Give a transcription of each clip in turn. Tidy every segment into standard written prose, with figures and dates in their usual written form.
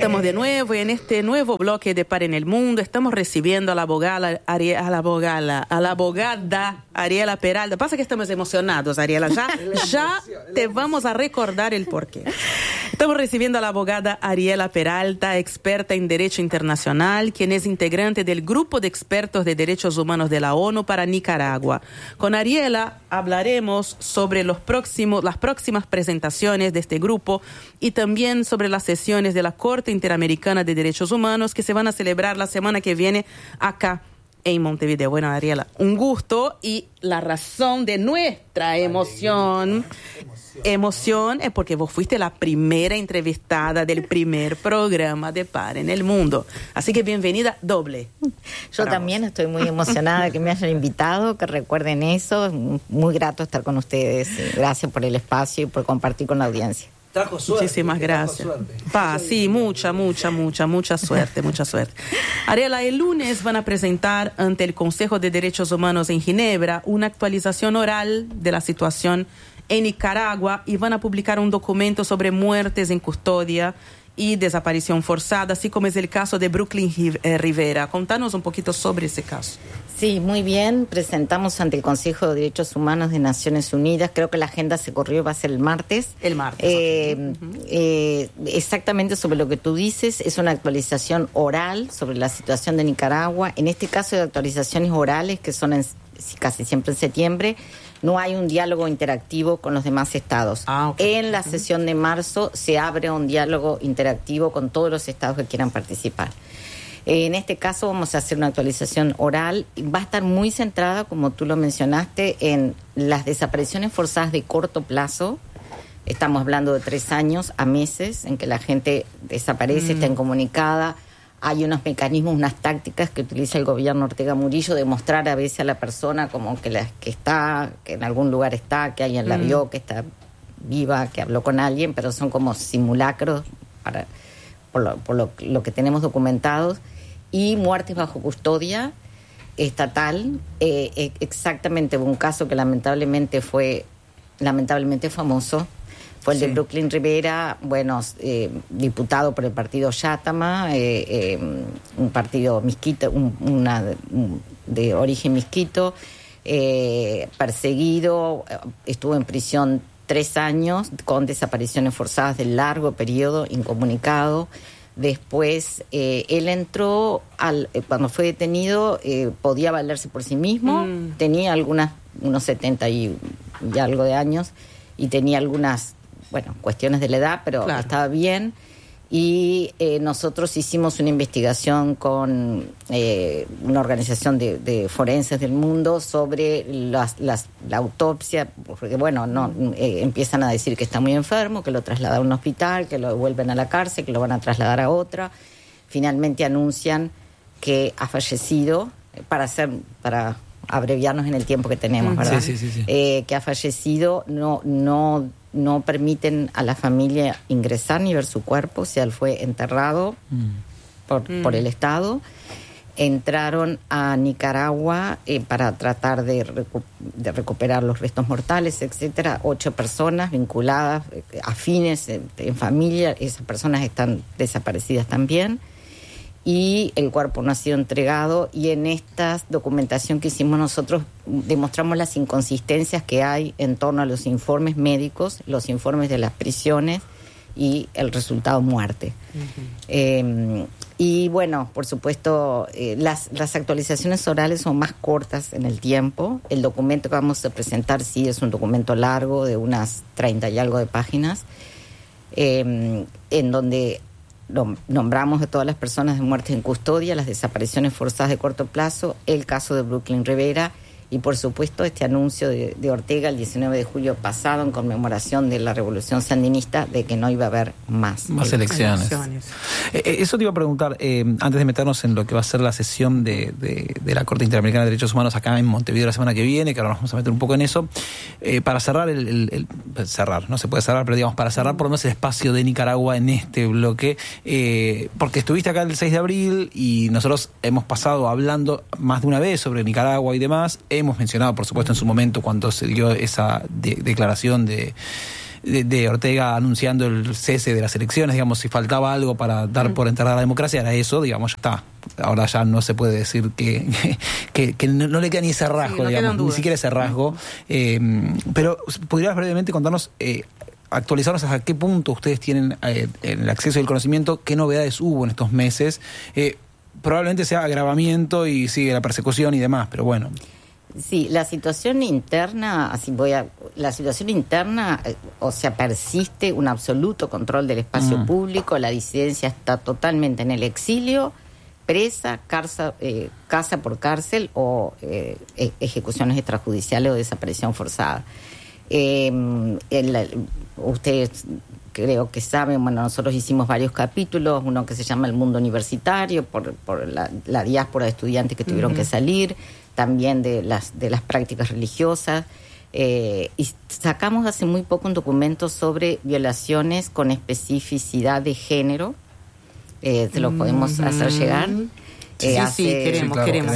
estamos de nuevo en este nuevo bloque de Par en el Mundo. Estamos recibiendo a la abogada Ariela Peralta. Pasa que estamos emocionados, Ariela. Ya te vamos a recordar el porqué. Estamos recibiendo a la abogada Ariela Peralta, experta en Derecho Internacional, quien es integrante del Grupo de Expertos de Derechos Humanos de la ONU para Nicaragua. Con Ariela hablaremos sobre las próximas presentaciones de este grupo y también sobre las sesiones de la Corte Interamericana de Derechos Humanos que se van a celebrar la semana que viene acá en Montevideo. Bueno, Ariela, un gusto, y la razón de nuestra emoción es porque vos fuiste la primera entrevistada del primer programa de Par en el Mundo. Así que bienvenida doble. Yo también estoy muy emocionada de que me hayan invitado, que recuerden eso. Es muy grato estar con ustedes. Gracias por el espacio y por compartir con la audiencia. Trajo suerte. Muchísimas gracias. Sí, mucha suerte, mucha suerte. Ariela, el lunes van a presentar ante el Consejo de Derechos Humanos en Ginebra una actualización oral de la situación en Nicaragua y van a publicar un documento sobre muertes en custodia y desaparición forzada, así como es el caso de Brooklyn Rivera. Contanos un poquito sobre ese caso. Sí, muy bien. Presentamos ante el Consejo de Derechos Humanos de Naciones Unidas. Creo que la agenda se corrió, va a ser el martes. Exactamente sobre lo que tú dices. Es una actualización oral sobre la situación de Nicaragua. En este caso de actualizaciones orales, que son casi siempre en septiembre, no hay un diálogo interactivo con los demás estados. Okay. En la sesión de marzo se abre un diálogo interactivo con todos los estados que quieran participar. En este caso vamos a hacer una actualización oral. Va a estar muy centrada, como tú lo mencionaste, en las desapariciones forzadas de corto plazo. Estamos hablando de 3 años a meses en que la gente desaparece, está incomunicada. Hay unos mecanismos, unas tácticas que utiliza el gobierno Ortega Murillo de mostrar a veces a la persona como que en algún lugar está, que alguien la vio, que está viva, que habló con alguien, pero son como simulacros por lo que tenemos documentados. Y muertes bajo custodia estatal. Exactamente, hubo un caso que lamentablemente fue famoso. Fue el de Brooklyn Rivera, diputado por el partido Yátama, un partido misquito, de origen misquito, perseguido, estuvo en prisión 3 años con desapariciones forzadas de largo periodo, incomunicado. Después él entró, cuando fue detenido, podía valerse por sí mismo, tenía unos 70 y algo de años, y tenía algunas cuestiones de la edad, pero estaba bien. Y nosotros hicimos una investigación con una organización de forenses del mundo sobre la autopsia, porque empiezan a decir que está muy enfermo, que lo trasladan a un hospital, que lo devuelven a la cárcel, que lo van a trasladar a otra. Finalmente anuncian que ha fallecido, para abreviarnos en el tiempo que tenemos, ¿verdad? Sí. Que ha fallecido. No permiten a la familia ingresar ni ver su cuerpo. O sea, él fue enterrado por el Estado. Entraron a Nicaragua para tratar de recuperar los restos mortales, etcétera. 8 personas vinculadas, afines, en familia. Esas personas están desaparecidas también. Y el cuerpo no ha sido entregado, y en esta documentación que hicimos nosotros demostramos las inconsistencias que hay en torno a los informes médicos, los informes de las prisiones y el resultado muerte. Y por supuesto, las actualizaciones orales son más cortas en el tiempo. El documento que vamos a presentar sí es un documento largo de unas 30 y algo de páginas, en donde nombramos a todas las personas de muerte en custodia, las desapariciones forzadas de corto plazo, el caso de Brooklyn Rivera y, por supuesto, este anuncio de Ortega el 19 de julio pasado en conmemoración de la Revolución Sandinista de que no iba a haber más elecciones. Eso te iba a preguntar, antes de meternos en lo que va a ser la sesión de la Corte Interamericana de Derechos Humanos acá en Montevideo la semana que viene, que ahora nos vamos a meter un poco en eso, para cerrar cerrar, no se puede cerrar, pero digamos, para cerrar por lo menos el espacio de Nicaragua en este bloque, porque estuviste acá el 6 de abril y nosotros hemos pasado hablando más de una vez sobre Nicaragua y demás. Hemos mencionado, por supuesto, en su momento cuando se dio esa declaración de de Ortega anunciando el cese de las elecciones, digamos, si faltaba algo para dar por enterrada la democracia, era eso, digamos, ya está. Ahora ya no se puede decir que no le queda ni ese rasgo, digamos, ni siquiera ese rasgo. Pero ¿podrías brevemente contarnos, actualizarnos hasta qué punto ustedes tienen el acceso y el conocimiento, qué novedades hubo en estos meses? Probablemente sea agravamiento y sigue la persecución y demás, pero bueno. Sí, la situación interna, o sea, persiste un absoluto control del espacio público, la disidencia está totalmente en el exilio, presa, casa por cárcel o ejecuciones extrajudiciales o desaparición forzada. Ustedes creo que saben, bueno, nosotros hicimos varios capítulos, uno que se llama El Mundo Universitario, por la diáspora de estudiantes que tuvieron que salir, también de las prácticas religiosas, y sacamos hace muy poco un documento sobre violaciones con especificidad de género, se lo podemos hacer llegar. Queremos.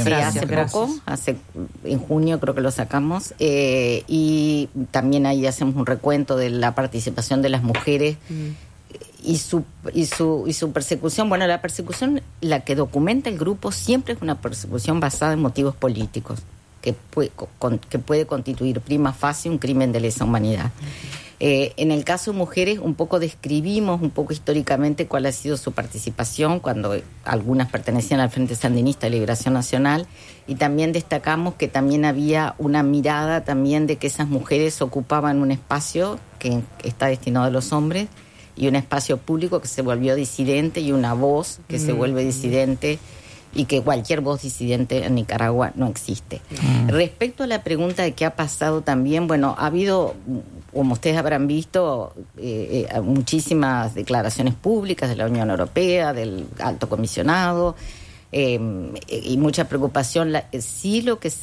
En junio creo que lo sacamos, y también ahí hacemos un recuento de la participación de las mujeres y su persecución. Bueno, la persecución, la que documenta el grupo, siempre es una persecución basada en motivos políticos, que puede constituir prima facie un crimen de lesa humanidad. En el caso de mujeres, un poco describimos un poco históricamente cuál ha sido su participación cuando algunas pertenecían al Frente Sandinista de Liberación Nacional, y también destacamos que también había una mirada también de que esas mujeres ocupaban un espacio que está destinado a los hombres y un espacio público que se volvió disidente, y una voz que se vuelve disidente, y que cualquier voz disidente en Nicaragua no existe. Respecto a la pregunta de qué ha pasado también, bueno, ha habido, como ustedes habrán visto, muchísimas declaraciones públicas de la Unión Europea, del Alto Comisionado, y mucha preocupación. Sí, lo que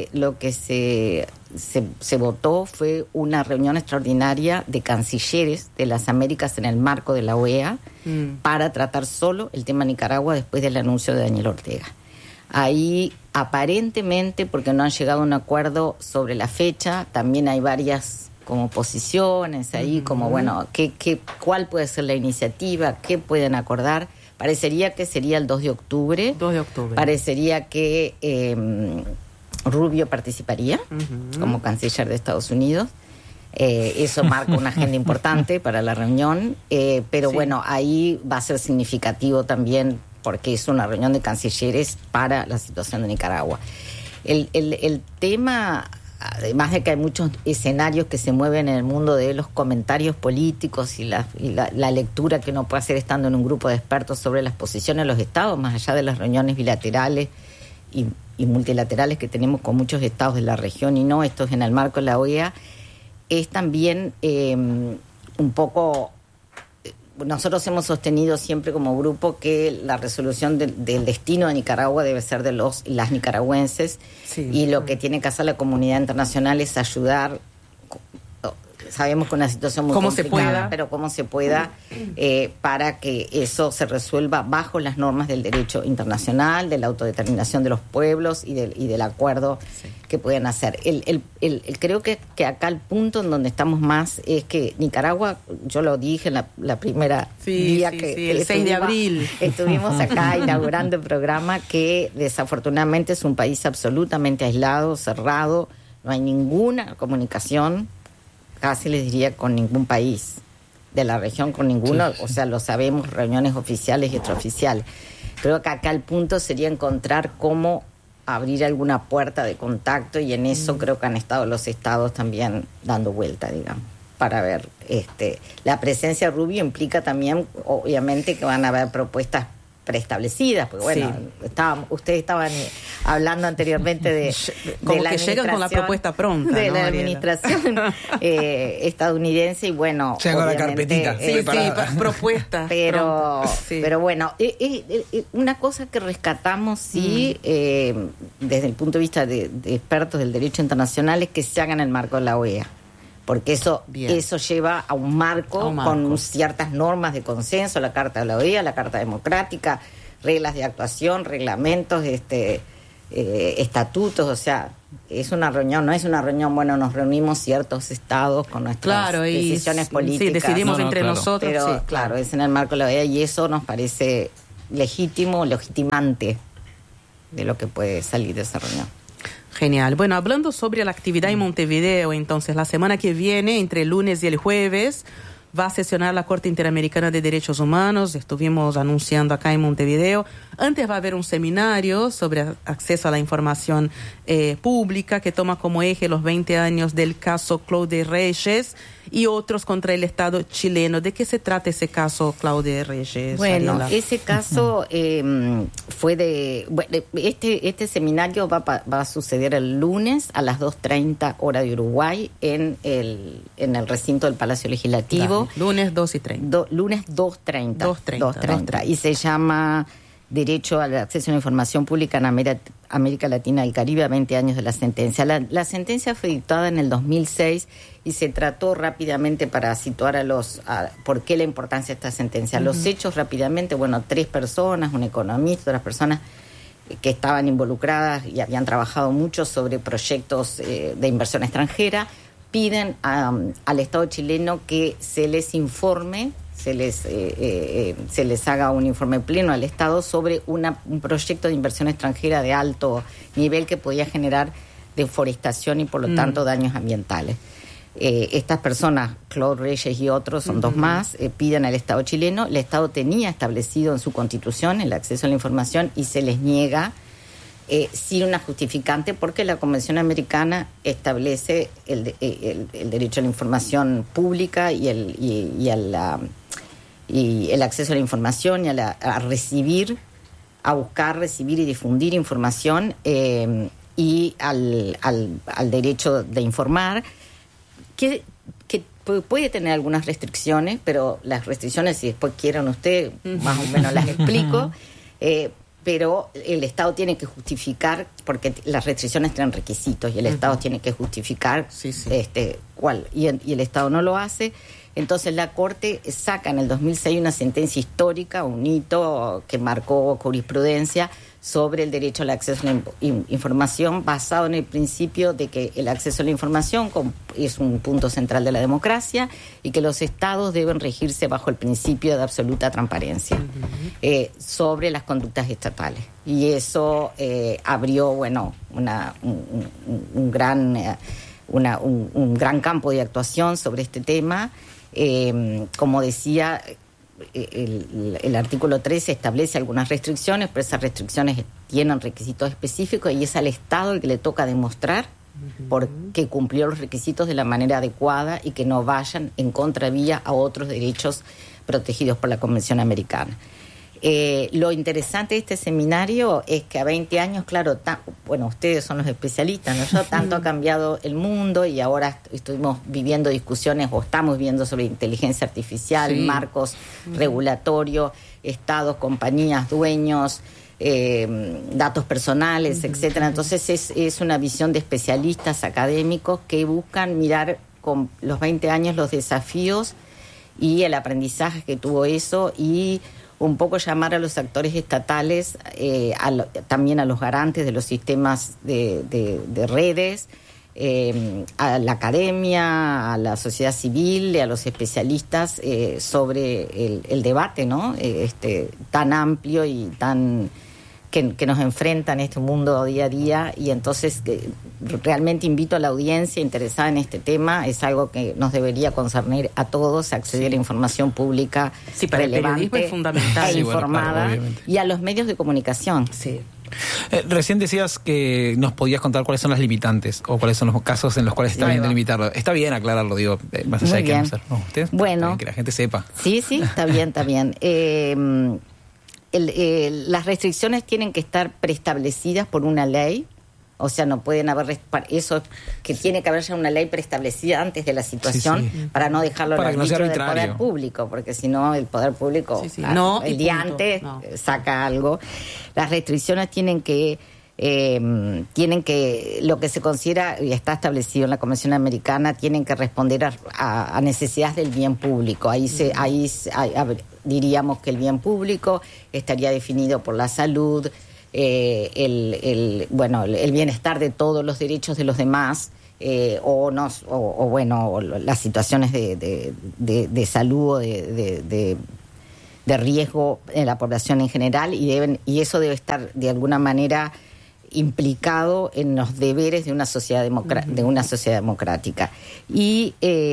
se votó fue una reunión extraordinaria de cancilleres de las Américas en el marco de la OEA para tratar solo el tema Nicaragua después del anuncio de Daniel Ortega. Ahí, aparentemente, porque no han llegado a un acuerdo sobre la fecha, también hay varias como posiciones ahí, como bueno, ¿cuál puede ser la iniciativa? ¿Qué pueden acordar? Parecería que sería el 2 de octubre. 2 de octubre. Parecería que Rubio participaría como canciller de Estados Unidos. Eso marca una agenda importante para la reunión. Pero bueno, ahí va a ser significativo también porque es una reunión de cancilleres para la situación de Nicaragua. El tema, además de que hay muchos escenarios que se mueven en el mundo de los comentarios políticos y la lectura que uno puede hacer estando en un grupo de expertos sobre las posiciones de los estados, más allá de las reuniones bilaterales y multilaterales que tenemos con muchos estados de la región, y no estos en el marco de la OEA, es también un poco... Nosotros hemos sostenido siempre como grupo que la resolución del destino de Nicaragua debe ser de los y las nicaragüenses, y lo que tiene que hacer la comunidad internacional es ayudar. Sabemos que es una situación muy complicada, pero cómo se pueda para que eso se resuelva bajo las normas del derecho internacional, de la autodeterminación de los pueblos y del acuerdo que pueden hacer. Creo que acá el punto en donde estamos más es que Nicaragua, yo lo dije en la primera día que el 6 de abril estuvimos acá inaugurando el programa, que desafortunadamente es un país absolutamente aislado, cerrado, no hay ninguna comunicación, casi les diría con ningún país de la región, con ninguno, o sea, lo sabemos, reuniones oficiales y extraoficiales. Creo que acá el punto sería encontrar cómo abrir alguna puerta de contacto, y en eso creo que han estado los estados también dando vuelta, digamos, para ver. La presencia de Rubio implica también, obviamente, que van a haber propuestas preestablecidas, porque bueno, ustedes estaban hablando anteriormente de como la que llegan con la propuesta pronta, de ¿no, la Ariela? Administración estadounidense, y bueno, llega la carpetita propuestas, pero bueno, una cosa que rescatamos desde el punto de vista de expertos del derecho internacional es que se haga en el marco de la OEA, porque eso lleva a un marco con ciertas normas de consenso, la Carta de la OEA, la Carta Democrática, reglas de actuación, reglamentos, estatutos, o sea, es una reunión, no es una reunión, bueno, nos reunimos ciertos estados con nuestras decisiones políticas. Sí, decidimos entre nosotros. Pero, sí, claro, es en el marco de la OEA y eso nos parece legitimante de lo que puede salir de esa reunión. Genial. Bueno, hablando sobre la actividad en Montevideo, entonces, la semana que viene, entre el lunes y el jueves, va a sesionar la Corte Interamericana de Derechos Humanos. Estuvimos anunciando acá en Montevideo. Antes va a haber un seminario sobre acceso a la información pública que toma como eje los 20 años del caso Claude Reyes y otros contra el Estado chileno. ¿De qué se trata ese caso, Claude Reyes? Bueno, Ariela? ese caso fue de... Bueno, este seminario va a suceder el lunes a las 2:30 hora de Uruguay en el recinto del Palacio Legislativo. Dale. Lunes 2:30. Lunes 2:30. 2:30. Y se llama Derecho al Acceso a la Información Pública en América Latina y el Caribe a 20 años de la sentencia. La sentencia fue dictada en el 2006 y se trató rápidamente para situar por qué la importancia de esta sentencia. Los hechos rápidamente, bueno, 3 personas, un economista, otras personas que estaban involucradas y habían trabajado mucho sobre proyectos de inversión extranjera, piden al Estado chileno que se les informe, se les haga un informe pleno al Estado sobre un proyecto de inversión extranjera de alto nivel que podía generar deforestación y por lo tanto daños ambientales. Estas personas, Claude Reyes y otros, son 2 más, piden al Estado chileno. El Estado tenía establecido en su Constitución el acceso a la información y se les niega sin una justificante porque la Convención Americana establece el derecho a la información pública y el acceso a la información y a recibir, a buscar, recibir y difundir información y al derecho de informar, que puede tener algunas restricciones, pero las restricciones, si después quieran ustedes, más o menos las explico, pero el Estado tiene que justificar, porque las restricciones tienen requisitos y el Estado tiene que justificar cuál, y el Estado no lo hace. Entonces la Corte saca en el 2006 una sentencia histórica, un hito que marcó jurisprudencia sobre el derecho al acceso a la información basado en el principio de que el acceso a la información es un punto central de la democracia y que los estados deben regirse bajo el principio de absoluta transparencia sobre las conductas estatales. Y eso abrió, bueno, un gran campo de actuación sobre este tema. Como decía, el artículo 13 establece algunas restricciones, pero esas restricciones tienen requisitos específicos y es al Estado el que le toca demostrar por qué cumplió los requisitos de la manera adecuada y que no vayan en contravía a otros derechos protegidos por la Convención Americana. Lo interesante de este seminario es que a 20 años, claro, bueno, ustedes son los especialistas, ¿no? Tanto ha cambiado el mundo y ahora estuvimos viviendo discusiones o estamos viendo sobre inteligencia artificial, marcos regulatorios, estados, compañías, dueños, datos personales, etcétera. Entonces es una visión de especialistas académicos que buscan mirar con los 20 años los desafíos y el aprendizaje que tuvo eso y un poco llamar a los actores estatales, también a los garantes de los sistemas de redes, a la academia, a la sociedad civil, a los especialistas sobre el debate, ¿no? Tan amplio y tan que nos enfrenta en este mundo día a día. Y entonces realmente invito a la audiencia interesada en este tema. Es algo que nos debería concernir a todos, acceder a información pública relevante es fundamental e informada, y a los medios de comunicación. Sí. Recién decías que nos podías contar cuáles son las limitantes o cuáles son los casos en los cuales está bien delimitarlo. Está bien aclararlo, digo, más allá de que no, ustedes, bueno, que la gente sepa. Sí, está bien. Las restricciones tienen que estar preestablecidas por una ley, o sea, no pueden haber eso, que tiene que haber ya una ley preestablecida antes de la situación para no dejarlo al arbitrio del poder público, porque si no el poder público el día antes saca algo. Las restricciones tienen que lo que se considera y está establecido en la Convención Americana, tienen que responder a necesidades del bien público. Diríamos que el bien público estaría definido por la salud, el bienestar de todos los derechos de los demás, o las situaciones de salud o de riesgo en la población en general, y eso debe estar de alguna manera implicado en los deberes de una sociedad democrática. Y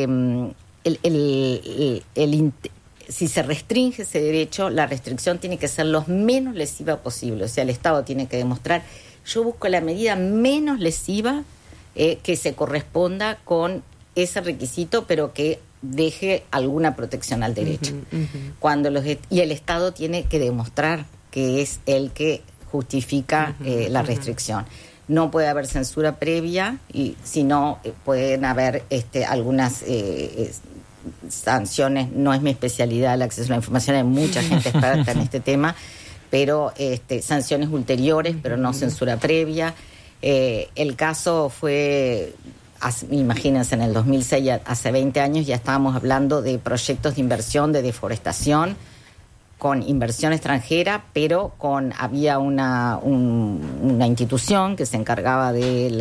si se restringe ese derecho, la restricción tiene que ser lo menos lesiva posible. O sea, el Estado tiene que demostrar: yo busco la medida menos lesiva que se corresponda con ese requisito, pero que deje alguna protección al derecho. Y el Estado tiene que demostrar que es el que justifica la restricción. No puede haber censura previa, y si no, pueden haber algunas sanciones. No es mi especialidad el acceso a la información, hay mucha gente experta en este tema, pero sanciones ulteriores, pero no censura previa. El caso fue, imagínense, en el 2006, hace 20 años, ya estábamos hablando de proyectos de inversión, de deforestación, con inversión extranjera, pero había una institución que se encargaba de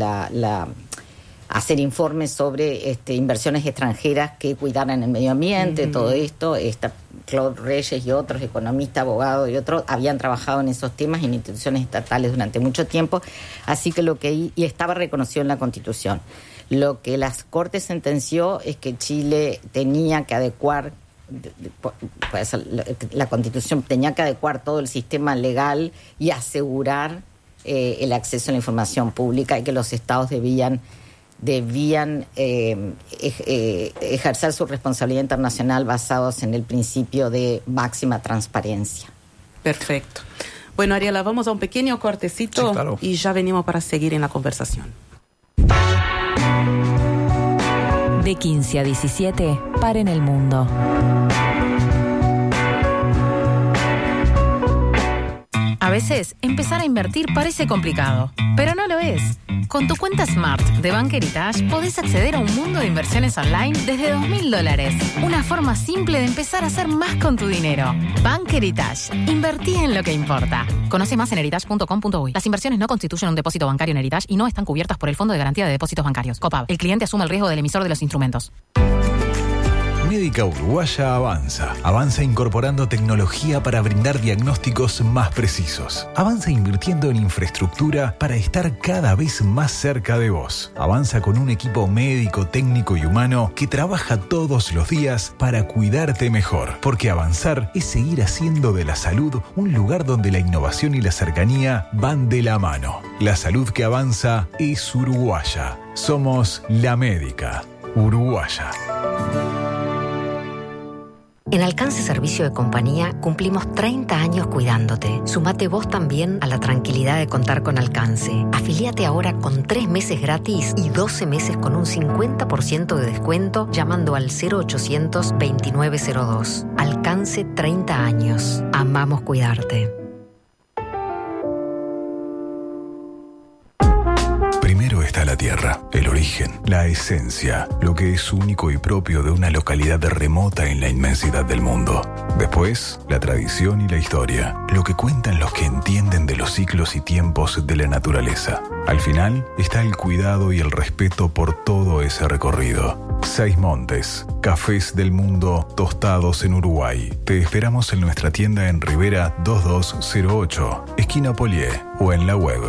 hacer informes sobre inversiones extranjeras que cuidaran el medio ambiente, todo esto. Claude Reyes y otros economistas, abogados y otros habían trabajado en esos temas en instituciones estatales durante mucho tiempo, así que y estaba reconocido en la Constitución. Lo que las Cortes sentenció es que Chile tenía que adecuar, la Constitución tenía que adecuar todo el sistema legal y asegurar el acceso a la información pública, y que los estados debían ejercer su responsabilidad internacional basados en el principio de máxima transparencia. Perfecto. Bueno, Ariela, vamos a un pequeño cortecito, sí, claro, y ya venimos para seguir en la conversación. De 15 a 17, Paren el Mundo. A veces, empezar a invertir parece complicado, pero no lo es. Con tu cuenta Smart de Bank Heritage podés acceder a un mundo de inversiones online desde $2.000. Una forma simple de empezar a hacer más con tu dinero. Bank Heritage. Invertí en lo que importa. Conoce más en heritage.com.uy. Las inversiones no constituyen un depósito bancario en Heritage y no están cubiertas por el Fondo de Garantía de Depósitos Bancarios, COPAB. El cliente asume el riesgo del emisor de los instrumentos. Médica Uruguaya avanza. Avanza incorporando tecnología para brindar diagnósticos más precisos. Avanza invirtiendo en infraestructura para estar cada vez más cerca de vos. Avanza con un equipo médico, técnico y humano que trabaja todos los días para cuidarte mejor. Porque avanzar es seguir haciendo de la salud un lugar donde la innovación y la cercanía van de la mano. La salud que avanza es uruguaya. Somos la Médica Uruguaya. En Alcance Servicio de Compañía cumplimos 30 años cuidándote. Sumate vos también a la tranquilidad de contar con Alcance. Afilíate ahora con 3 meses gratis y 12 meses con un 50% de descuento llamando al 0800 2902. Alcance 30 años. Amamos cuidarte. Primero está la tierra, el origen, la esencia, lo que es único y propio de una localidad remota en la inmensidad del mundo. Después, la tradición y la historia, lo que cuentan los que entienden de los ciclos y tiempos de la naturaleza. Al final está el cuidado y el respeto por todo ese recorrido. 6 Montes, cafés del mundo tostados en Uruguay. Te esperamos en nuestra tienda en Rivera 2208, esquina Polié, o en la web.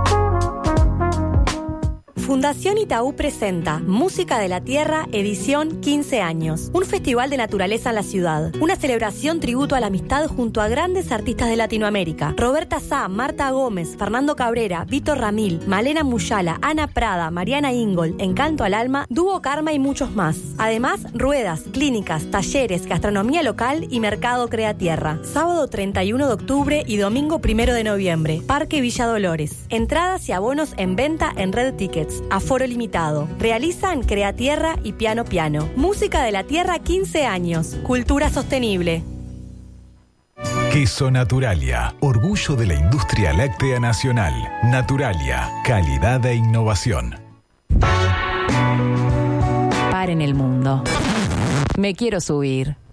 Fundación Itaú presenta Música de la Tierra, edición 15 años. Un festival de naturaleza en la ciudad. Una celebración tributo a la amistad junto a grandes artistas de Latinoamérica. Roberta Sá, Marta Gómez, Fernando Cabrera, Víctor Ramil, Malena Muyala, Ana Prada, Mariana Ingol, Encanto al Alma, Dúo Karma y muchos más. Además, ruedas, clínicas, talleres, gastronomía local y mercado Crea Tierra. Sábado 31 de octubre y domingo 1 de noviembre. Parque Villa Dolores. Entradas y abonos en venta en Red Tickets. Aforo limitado. Realizan Crea Tierra y Piano Piano. Música de la Tierra 15 años. Cultura sostenible. Queso Naturalia, orgullo de la industria láctea nacional. Naturalia, calidad e innovación. Paren el Mundo. Me quiero subir.